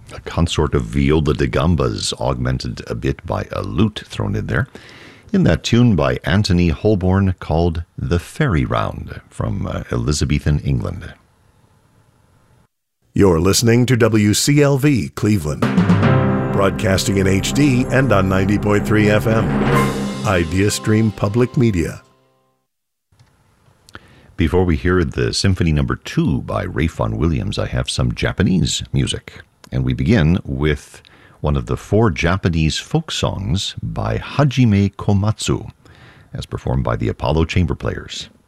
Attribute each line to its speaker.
Speaker 1: a consort of viola da gambas augmented a bit by a lute thrown in there, in that tune by Anthony Holborn called The Fairy Round from Elizabethan England.
Speaker 2: You're listening to WCLV Cleveland, broadcasting in HD and on 90.3 FM. Idea Stream Public Media.
Speaker 1: Before we hear the Symphony No. 2 by Ralph Vaughan Williams, I have some Japanese music. And we begin with one of the 4 Japanese folk songs by Hajime Komatsu, as performed by the Apollo Chamber Players.